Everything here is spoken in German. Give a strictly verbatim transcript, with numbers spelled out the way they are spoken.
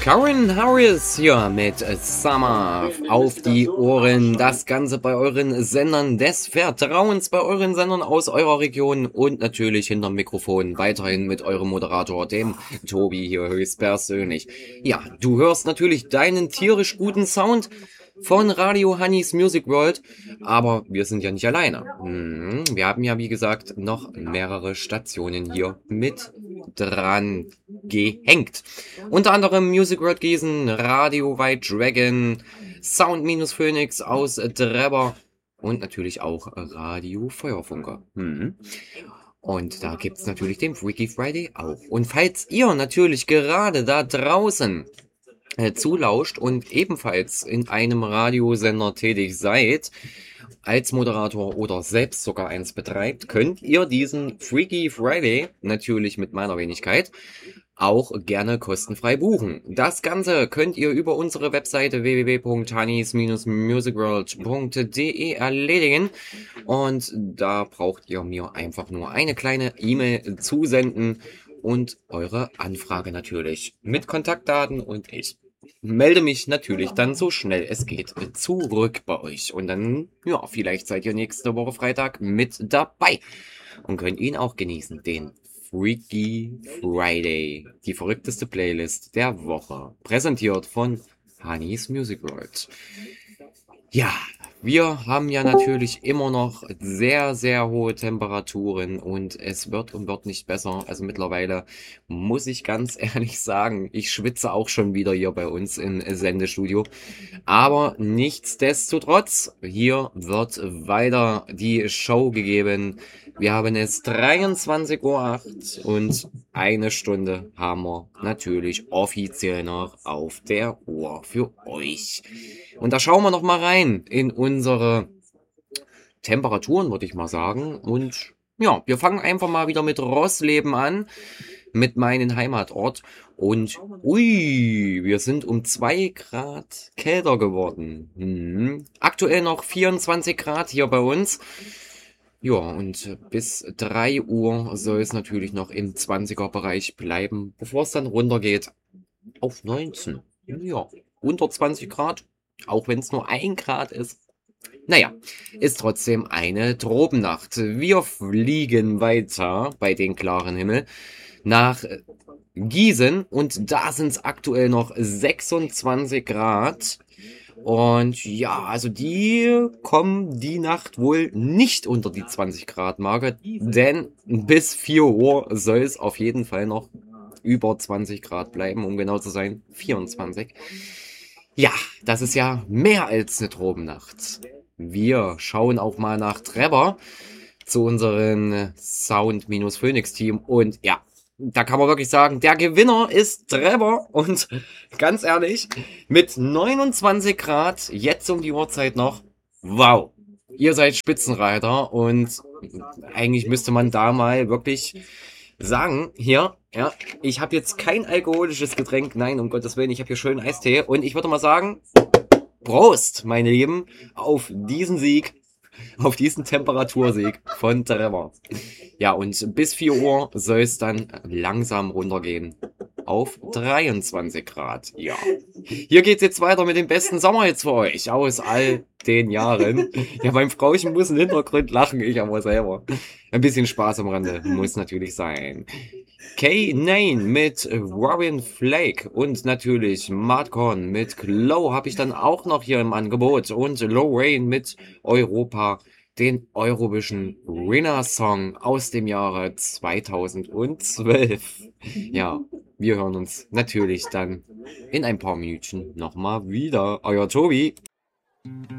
Karen Harris hier mit Summer auf die Ohren. Das Ganze bei euren Sendern des Vertrauens, bei euren Sendern aus eurer Region und natürlich hinterm Mikrofon weiterhin mit eurem Moderator, dem Tobi hier höchstpersönlich. Ja, du hörst natürlich deinen tierisch guten Sound von Radio Honeys Music World, aber wir sind ja nicht alleine. Hm, wir haben ja, wie gesagt, noch mehrere Stationen hier mit dran gehängt. Unter anderem Music World Gießen, Radio White Dragon, Sound-Phoenix aus Drebber und natürlich auch Radio Feuerfunker. Hm. Und da gibt's natürlich den Freaky Friday auch. Und falls ihr natürlich gerade da draußen äh, zulauscht und ebenfalls in einem Radiosender tätig seid, als Moderator oder selbst sogar eins betreibt, könnt ihr diesen Freaky Friday, natürlich mit meiner Wenigkeit, auch gerne kostenfrei buchen. Das Ganze könnt ihr über unsere Webseite w w w punkt honeys dash musicworld punkt d e erledigen und da braucht ihr mir einfach nur eine kleine E-Mail zusenden und eure Anfrage natürlich mit Kontaktdaten und ich melde mich natürlich dann so schnell es geht zurück bei euch. Und dann, ja, vielleicht seid ihr nächste Woche Freitag mit dabei und könnt ihn auch genießen, den Freaky Friday, die verrückteste Playlist der Woche, präsentiert von Honeys Music World. Ja, wir haben ja natürlich immer noch sehr, sehr hohe Temperaturen und es wird und wird nicht besser. Also mittlerweile muss ich ganz ehrlich sagen, ich schwitze auch schon wieder hier bei uns im Sendestudio. Aber nichtsdestotrotz, hier wird weiter die Show gegeben. Wir haben es dreiundzwanzig Uhr acht und eine Stunde haben wir natürlich offiziell noch auf der Uhr für euch. Und da schauen wir noch mal rein in unsere Temperaturen, würde ich mal sagen. Und ja, wir fangen einfach mal wieder mit Rossleben an, mit meinem Heimatort. Und ui, wir sind um zwei Grad kälter geworden. Hm. Aktuell noch vierundzwanzig Grad hier bei uns. Ja, und bis drei Uhr soll es natürlich noch im zwanziger Bereich bleiben, bevor es dann runtergeht auf neunzehn. Ja, unter zwanzig Grad, auch wenn es nur ein Grad ist. Naja, ist trotzdem eine Tropennacht. Wir fliegen weiter bei den klaren Himmel nach Gießen und da sind es aktuell noch sechsundzwanzig Grad. Und ja, also die kommen die Nacht wohl nicht unter die zwanzig Grad Marke, denn bis vier Uhr soll es auf jeden Fall noch über zwanzig Grad bleiben, um genau zu sein, vierundzwanzig. Ja, das ist ja mehr als eine Tropennacht. Wir schauen auch mal nach Trevor zu unserem Sound-Phoenix-Team und ja, da kann man wirklich sagen, der Gewinner ist Trevor und ganz ehrlich, mit neunundzwanzig Grad, jetzt um die Uhrzeit noch, wow, ihr seid Spitzenreiter und eigentlich müsste man da mal wirklich sagen, hier, ja, ich habe jetzt kein alkoholisches Getränk, nein, um Gottes Willen, ich habe hier schön Eistee und ich würde mal sagen, Prost, meine Lieben, auf diesen Sieg, auf diesen Temperatursieg von Trevor. Ja, und bis vier Uhr soll es dann langsam runtergehen auf dreiundzwanzig Grad. Ja, hier geht's jetzt weiter mit den besten Sommerhits für euch aus all den Jahren. Ja, mein Frauchen muss im Hintergrund lachen, ich aber selber. Ein bisschen Spaß am Rande muss natürlich sein. K neun mit Robin Flake und natürlich Madcon mit Glow habe ich dann auch noch hier im Angebot und Lorraine mit Europa, den Eurovision Winner Song aus dem Jahre zweitausendzwölf. Ja, wir hören uns natürlich dann in ein paar Minuten nochmal wieder. Euer Tobi.